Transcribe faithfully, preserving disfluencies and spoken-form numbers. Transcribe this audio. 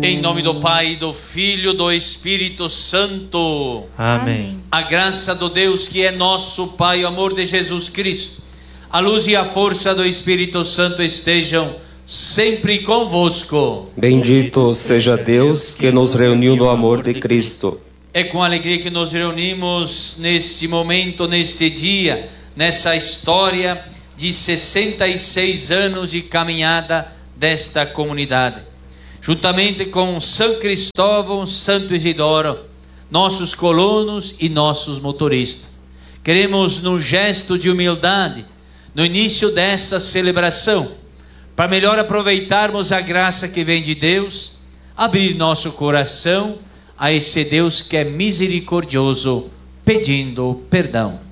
Em nome do Pai, do Filho, do Espírito Santo. Amém. A graça do Deus que é nosso Pai, o amor de Jesus Cristo, a luz e a força do Espírito Santo estejam sempre convosco. Bendito seja Deus que nos reuniu no amor de Cristo. É com alegria que nos reunimos neste momento, neste dia, nessa história de sessenta e seis anos de caminhada desta comunidade. Juntamente com São Cristóvão, Santo Isidoro, nossos colonos e nossos motoristas. Queremos, num gesto de humildade, no início dessa celebração, para melhor aproveitarmos a graça que vem de Deus, abrir nosso coração a esse Deus que é misericordioso, pedindo perdão.